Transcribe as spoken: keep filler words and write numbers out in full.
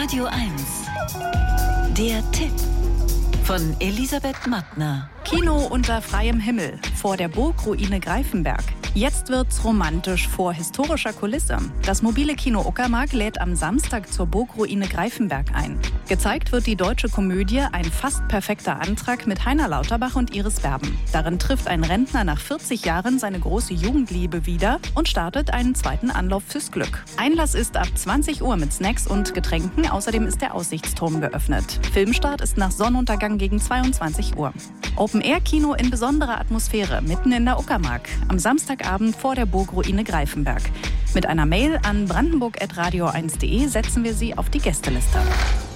Radio eins. Der Tipp von Elisabeth Mattner. Kino unter freiem Himmel vor der Burgruine Greifenberg. Jetzt wird's romantisch vor historischer Kulisse. Das mobile Kino Uckermark lädt am Samstag zur Burgruine Greifenberg ein. Gezeigt wird die deutsche Komödie Ein fast perfekter Antrag mit Heiner Lauterbach und Iris Berben. Darin trifft ein Rentner nach vierzig Jahren seine große Jugendliebe wieder und startet einen zweiten Anlauf fürs Glück. Einlass ist ab zwanzig Uhr mit Snacks und Getränken. Außerdem ist der Aussichtsturm geöffnet. Filmstart ist nach Sonnenuntergang gegen zweiundzwanzig Uhr. Open-Air-Kino in besonderer Atmosphäre mitten in der Uckermark. Am Samstagabend vor der Burgruine Greifenberg. Mit einer Mail an brandenburg at radio eins punkt de setzen wir Sie auf die Gästeliste.